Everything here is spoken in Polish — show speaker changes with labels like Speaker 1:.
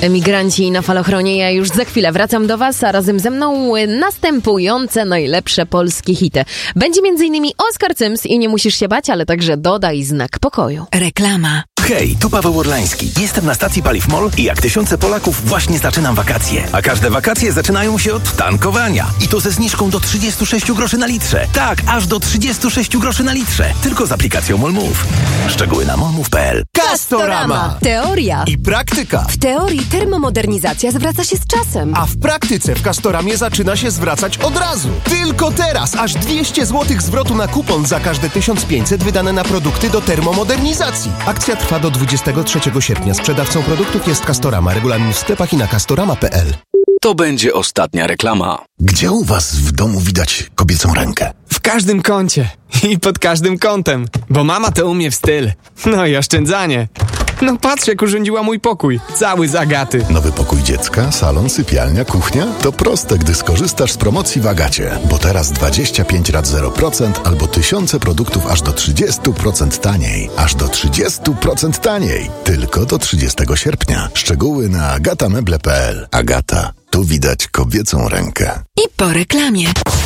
Speaker 1: Emigranci na Falochronie, ja już za chwilę wracam do Was, a razem ze mną następujące najlepsze polskie hity. Będzie m.in. Oskar Cyms i Nie musisz się bać, ale także Dodaj znak pokoju.
Speaker 2: Reklama.
Speaker 3: Hej, tu Paweł Orlański. Jestem na stacji Paliw MOL i jak tysiące Polaków właśnie zaczynam wakacje. A każde wakacje zaczynają się od tankowania. I to ze zniżką do 36 groszy na litrze. Tak, aż do 36 groszy na litrze. Tylko z aplikacją MOL Move. Szczegóły na molmove.pl.
Speaker 2: Castorama.
Speaker 4: Teoria
Speaker 5: I praktyka.
Speaker 4: W teorii termomodernizacja zwraca się z czasem.
Speaker 5: A w praktyce w Castoramie zaczyna się zwracać od razu. Tylko teraz aż 200 zł zwrotu na kupon za każde 1500 wydane na produkty do termomodernizacji. Akcja trwa do 23 sierpnia. Sprzedawcą produktów jest Castorama. Regulamin w sklepach i na castorama.pl.
Speaker 6: To będzie ostatnia reklama.
Speaker 7: Gdzie u was w domu widać kobiecą rękę?
Speaker 8: W każdym kącie i pod każdym kątem, bo mama to umie w styl. No i oszczędzanie. No patrz, jak urządziła mój pokój. Cały z Agaty.
Speaker 7: Nowy pokój dziecka, salon, sypialnia, kuchnia? To proste, gdy skorzystasz z promocji w Agacie. Bo teraz 25 rat 0% albo tysiące produktów aż do 30% taniej. Aż do 30% taniej. Tylko do 30 sierpnia. Szczegóły na agatameble.pl. Agata. Tu widać kobiecą rękę.
Speaker 2: I po reklamie.